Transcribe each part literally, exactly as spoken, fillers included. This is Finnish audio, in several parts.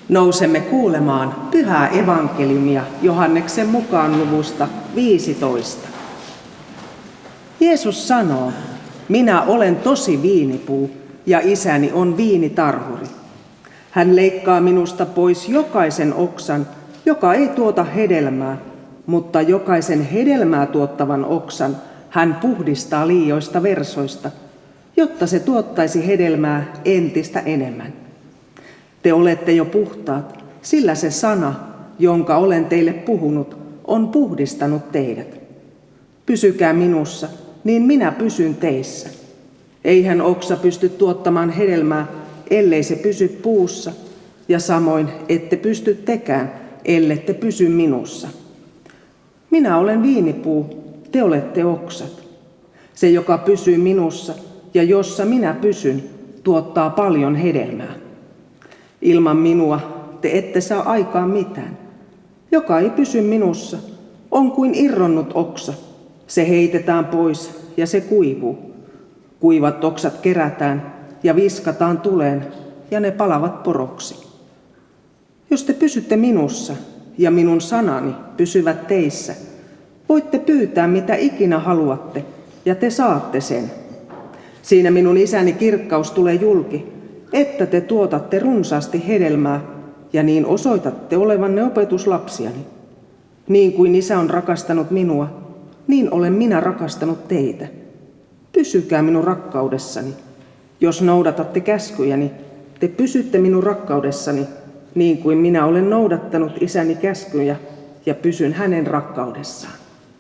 Nousemme kuulemaan pyhää evankeliumia Johanneksen mukaan luvusta viisitoista. Jeesus sanoo, minä olen tosi viinipuu ja isäni on viinitarhuri. Hän leikkaa minusta pois jokaisen oksan, joka ei tuota hedelmää, mutta jokaisen hedelmää tuottavan oksan hän puhdistaa liioista versoista, jotta se tuottaisi hedelmää entistä enemmän. Te olette jo puhtaat, sillä se sana, jonka olen teille puhunut, on puhdistanut teidät. Pysykää minussa, niin minä pysyn teissä. Eihän oksa pysty tuottamaan hedelmää, ellei se pysy puussa, ja samoin ette pysty tekään, ellette pysy minussa. Minä olen viinipuu, te olette oksat. Se, joka pysyy minussa ja jossa minä pysyn, tuottaa paljon hedelmää. Ilman minua te ette saa aikaan mitään. Joka ei pysy minussa, on kuin irronnut oksa. Se heitetään pois ja se kuivuu. Kuivat oksat kerätään ja viskataan tuleen ja ne palavat poroksi. Jos te pysytte minussa ja minun sanani pysyvät teissä, voitte pyytää mitä ikinä haluatte ja te saatte sen. Siinä minun isäni kirkkaus tulee julki, että te tuotatte runsaasti hedelmää ja niin osoitatte olevanne opetuslapsiani. Niin kuin isä on rakastanut minua, niin olen minä rakastanut teitä. Pysykää minun rakkaudessani. Jos noudatatte käskyjäni, te pysytte minun rakkaudessani, niin kuin minä olen noudattanut isäni käskyjä ja pysyn hänen rakkaudessaan.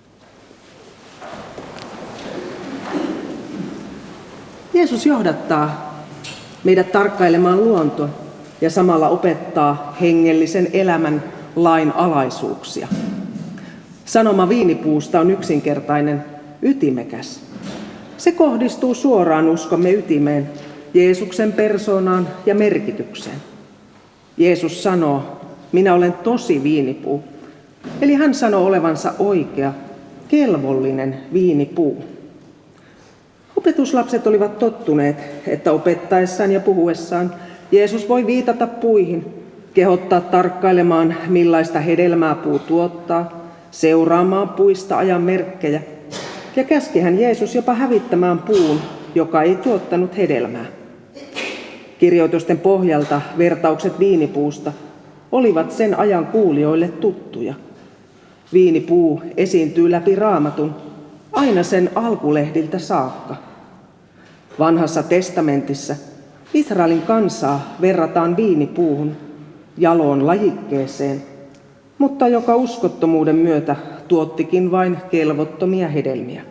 Jeesus johdattaa meidät tarkkailemaan luontoa ja samalla opettaa hengellisen elämän lain alaisuuksia. Sanoma viinipuusta on yksinkertainen, ytimekäs. Se kohdistuu suoraan uskomme ytimeen, Jeesuksen persoonaan ja merkitykseen. Jeesus sanoo, minä olen tosi viinipuu, eli hän sanoo olevansa oikea, kelvollinen viinipuu. Opetuslapset olivat tottuneet, että opettaessaan ja puhuessaan Jeesus voi viitata puihin, kehottaa tarkkailemaan millaista hedelmää puu tuottaa, seuraamaan puista ajan merkkejä, ja käskihän Jeesus jopa hävittämään puun, joka ei tuottanut hedelmää. Kirjoitusten pohjalta vertaukset viinipuusta olivat sen ajan kuulijoille tuttuja. Viinipuu esiintyy läpi Raamatun, aina sen alkulehdiltä saakka. Vanhassa testamentissa Israelin kansaa verrataan viinipuuhun, jaloon lajikkeeseen, mutta joka uskottomuuden myötä tuottikin vain kelvottomia hedelmiä.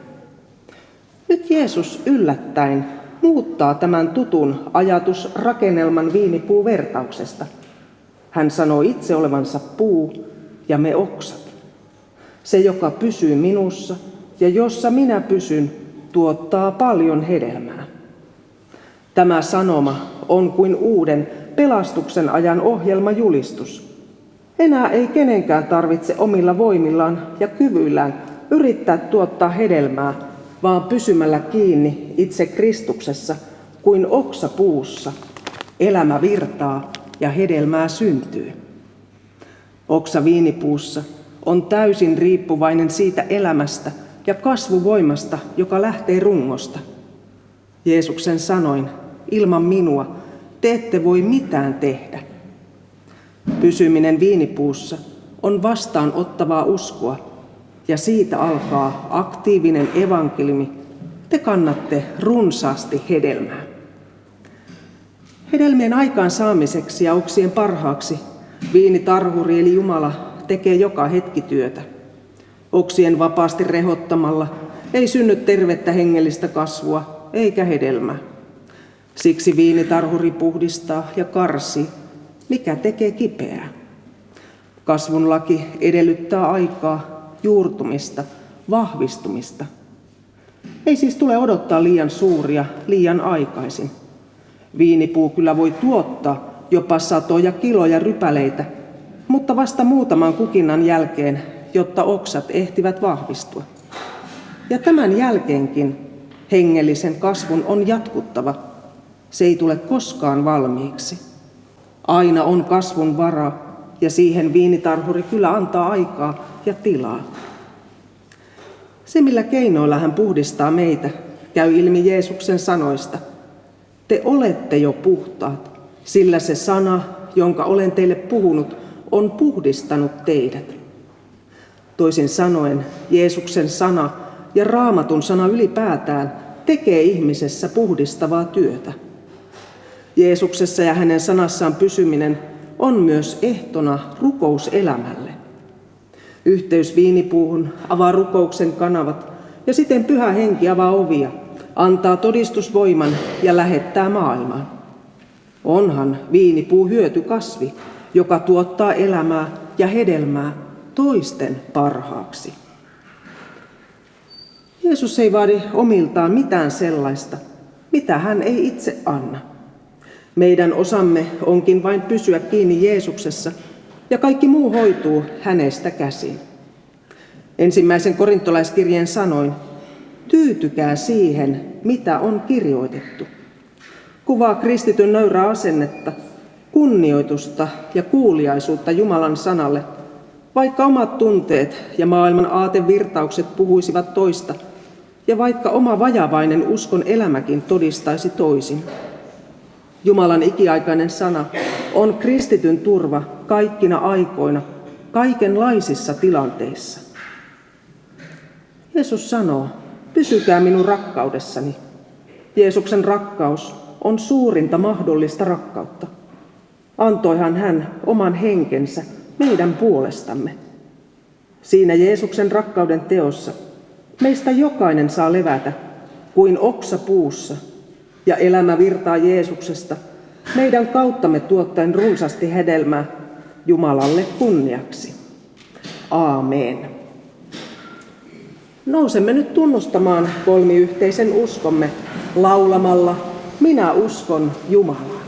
Nyt Jeesus yllättäen muuttaa tämän tutun ajatusrakennelman viinipuuvertauksesta. Hän sanoo itse olevansa puu ja me oksat. Se, joka pysyy minussa ja jossa minä pysyn, tuottaa paljon hedelmää. Tämä sanoma on kuin uuden pelastuksen ajan ohjelmajulistus. Enää ei kenenkään tarvitse omilla voimillaan ja kyvyillään yrittää tuottaa hedelmää, vaan pysymällä kiinni itse Kristuksessa kuin oksa puussa. Elämä virtaa ja hedelmää syntyy. Oksa viinipuussa on täysin riippuvainen siitä elämästä ja kasvuvoimasta, joka lähtee rungosta. Jeesuksen sanoin, ilman minua te ette voi mitään tehdä. Pysyminen viinipuussa on vastaanottavaa uskoa, ja siitä alkaa aktiivinen evankeliumi. Te kannatte runsaasti hedelmää. Hedelmien aikaansaamiseksi ja oksien parhaaksi viinitarhuri eli Jumala tekee joka hetki työtä. Oksien vapaasti rehottamalla ei synny tervettä hengellistä kasvua eikä hedelmää. Siksi viinitarhuri puhdistaa ja karsii, mikä tekee kipeää. Kasvun laki edellyttää aikaa, juurtumista, vahvistumista. Ei siis tule odottaa liian suuria liian aikaisin. Viinipuu kyllä voi tuottaa jopa satoja kiloja rypäleitä, mutta vasta muutaman kukinnan jälkeen, jotta oksat ehtivät vahvistua. Ja tämän jälkeenkin hengellisen kasvun on jatkuttava. Se ei tule koskaan valmiiksi. Aina on kasvun vara, ja siihen viinitarhuri kyllä antaa aikaa ja tilaa. Se, millä keinoilla hän puhdistaa meitä, käy ilmi Jeesuksen sanoista. Te olette jo puhtaat, sillä se sana, jonka olen teille puhunut, on puhdistanut teidät. Toisin sanoen, Jeesuksen sana ja Raamatun sana ylipäätään tekee ihmisessä puhdistavaa työtä. Jeesuksessa ja hänen sanassaan pysyminen on myös ehtona rukouselämälle. Yhteys viinipuuhun avaa rukouksen kanavat ja siten Pyhä Henki avaa ovia, antaa todistusvoiman ja lähettää maailmaan. Onhan viinipuu hyötykasvi, joka tuottaa elämää ja hedelmää toisten parhaaksi. Jeesus ei vaadi omiltaan mitään sellaista, mitä hän ei itse anna. Meidän osamme onkin vain pysyä kiinni Jeesuksessa, ja kaikki muu hoituu hänestä käsin. Ensimmäisen korintolaiskirjeen sanoin, tyytykää siihen, mitä on kirjoitettu. Kuvaa kristityn nöyrää asennetta, kunnioitusta ja kuuliaisuutta Jumalan sanalle, vaikka omat tunteet ja maailman aatevirtaukset puhuisivat toista, ja vaikka oma vajavainen uskon elämäkin todistaisi toisin. Jumalan ikiaikainen sana on kristityn turva kaikkina aikoina, kaikenlaisissa tilanteissa. Jeesus sanoo, pysykää minun rakkaudessani. Jeesuksen rakkaus on suurinta mahdollista rakkautta. Antoihan hän oman henkensä meidän puolestamme. Siinä Jeesuksen rakkauden teossa meistä jokainen saa levätä kuin oksa puussa, ja elämä virtaa Jeesuksesta meidän kauttamme tuottaen runsaasti hedelmää Jumalalle kunniaksi. Aamen. Nousemme nyt tunnustamaan kolmiyhteisen uskomme laulamalla Minä uskon Jumalaan.